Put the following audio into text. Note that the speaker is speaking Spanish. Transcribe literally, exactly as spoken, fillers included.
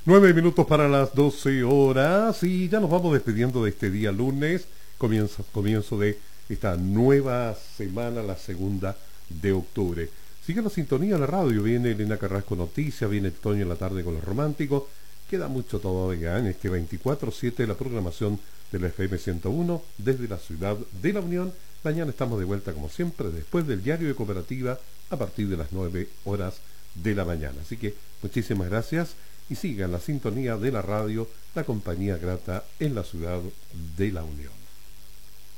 Nueve minutos para las doce horas y ya nos vamos despidiendo de este día lunes, comienzo, comienzo de esta nueva semana, la segunda de octubre. Sigue la sintonía de la radio, viene Elena Carrasco Noticias, viene Toño en la tarde con los románticos. Queda mucho todavía en este veinticuatro siete la programación de la F M ciento uno desde la ciudad de La Unión. Mañana estamos de vuelta como siempre después del diario de Cooperativa a partir de las nueve horas de la mañana. Así que muchísimas gracias y sigan la sintonía de la radio, la compañía grata en la ciudad de La Unión.